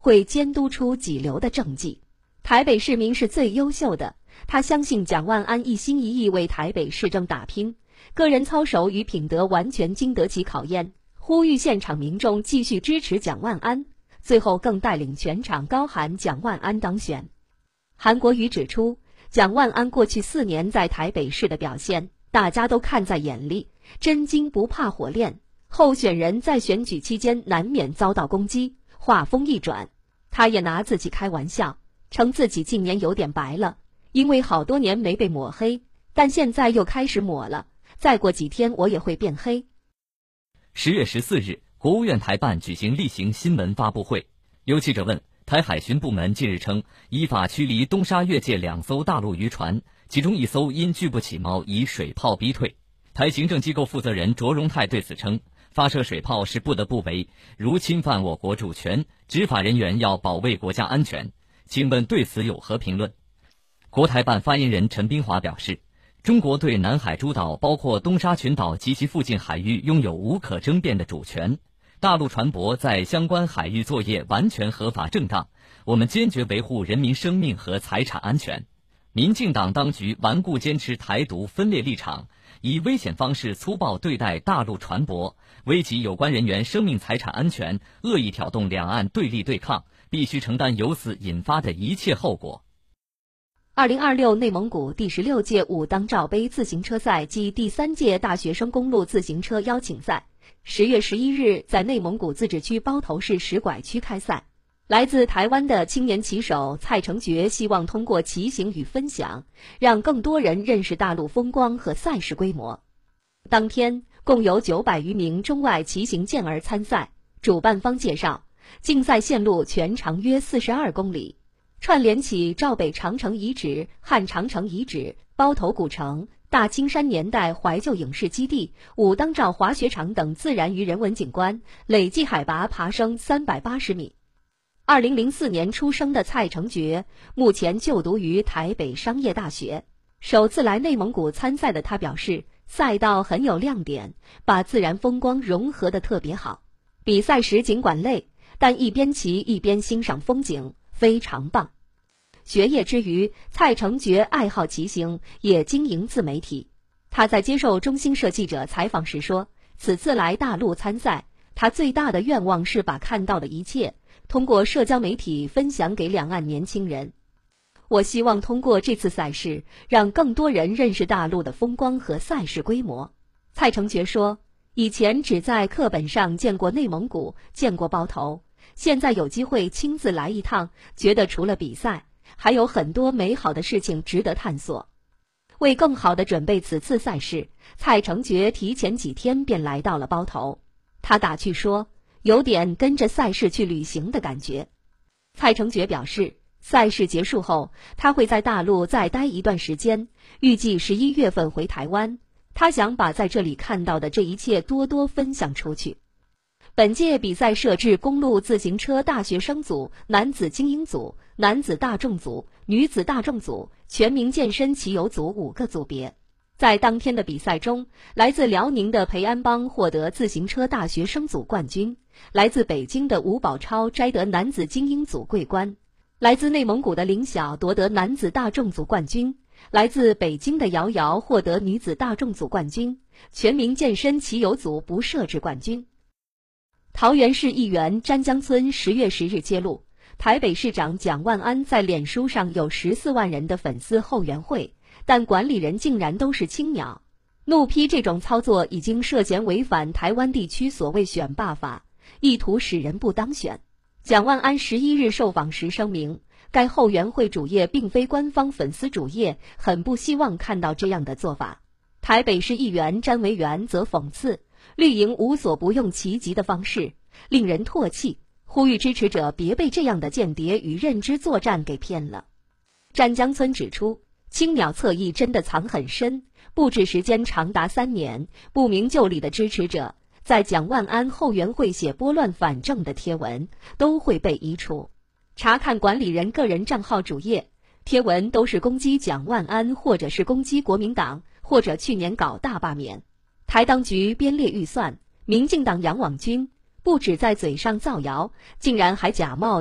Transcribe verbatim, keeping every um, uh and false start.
会监督出几流的政绩。台北市民是最优秀的，他相信蒋万安一心一意为台北市政打拼，个人操守与品德完全经得起考验，呼吁现场民众继续支持蒋万安，最后更带领全场高喊蒋万安当选。韩国瑜指出，蒋万安过去四年在台北市的表现，大家都看在眼里，真金不怕火炼。候选人在选举期间难免遭到攻击，话锋一转，他也拿自己开玩笑，称自己近年有点白了，因为好多年没被抹黑，但现在又开始抹了，再过几天我也会变黑。 十月十四日，国务院台办举行例行新闻发布会，有记者问，台海巡部门近日称依法驱离东沙越界两艘大陆渔船，其中一艘因拒不起锚以水炮逼退。台行政机构负责人卓荣泰对此称，发射水炮是不得不为，如侵犯我国主权，执法人员要保卫国家安全。请问对此有何评论？国台办发言人陈斌华表示，中国对南海诸岛包括东沙群岛及其附近海域拥有无可争辩的主权，大陆船舶在相关海域作业完全合法正当，我们坚决维护人民生命和财产安全。民进党当局顽固坚持台独分裂立场，以危险方式粗暴对待大陆船舶，危及有关人员生命财产安全，恶意挑动两岸对立对抗，必须承担由此引发的一切后果。 二零二六内蒙古第十六届武当照杯自行车赛暨第三届大学生公路自行车邀请赛，十月十一日在内蒙古自治区包头市石拐区开赛。来自台湾的青年骑手蔡成觉希望通过骑行与分享，让更多人认识大陆风光和赛事规模。当天共有九百余名中外骑行健儿参赛。主办方介绍，竞赛线路全长约四十二公里，串联起赵北长城遗址、汉长城遗址、包头古城、大青山年代怀旧影视基地、武当照滑雪场等自然与人文景观，累计海拔爬升三百八十米。二零零四年出生的蔡成觉，目前就读于台北商业大学。首次来内蒙古参赛的他表示，赛道很有亮点，把自然风光融合得特别好。比赛时尽管累，但一边骑一边欣赏风景，非常棒。学业之余，蔡成觉爱好骑行，也经营自媒体。他在接受中新社记者采访时说，此次来大陆参赛，他最大的愿望是把看到的一切通过社交媒体分享给两岸年轻人。我希望通过这次赛事，让更多人认识大陆的风光和赛事规模。蔡成觉说，以前只在课本上见过内蒙古，见过包头，现在有机会亲自来一趟，觉得除了比赛，还有很多美好的事情值得探索。为更好地准备此次赛事，蔡成觉提前几天便来到了包头。他打趣说，有点跟着赛事去旅行的感觉。蔡成觉表示，赛事结束后，他会在大陆再待一段时间，预计十一月份回台湾。他想把在这里看到的这一切多多分享出去。本届比赛设置公路自行车大学生组、男子精英组、男子大众组、女子大众组、全民健身骑游组五个组别。在当天的比赛中，来自辽宁的裴安邦获得自行车大学生组冠军，来自北京的吴宝超摘得男子精英组桂冠，来自内蒙古的林晓夺得男子大众组冠军，来自北京的姚瑶获得女子大众组冠军，全民健身骑游组不设置冠军。桃园市议员詹江村十月十日揭露，台北市长蒋万安在脸书上有十四万人的粉丝后援会，但管理人竟然都是青鸟，怒批这种操作已经涉嫌违反台湾地区所谓选罢法，意图使人不当选。蒋万安十一日受访时声明，该后援会主页并非官方粉丝主页，很不希望看到这样的做法。台北市议员詹维元则讽刺，绿营无所不用其极的方式，令人唾弃，呼吁支持者别被这样的间谍与认知作战给骗了。詹江村指出，青鸟侧翼真的藏很深，布置时间长达三年，不明就里的支持者在蒋万安后援会写拨乱反正的贴文都会被移除。查看管理人个人账号主页，贴文都是攻击蒋万安，或者是攻击国民党，或者去年搞大罢免。台当局编列预算，民进党养网军不止在嘴上造谣，竟然还假冒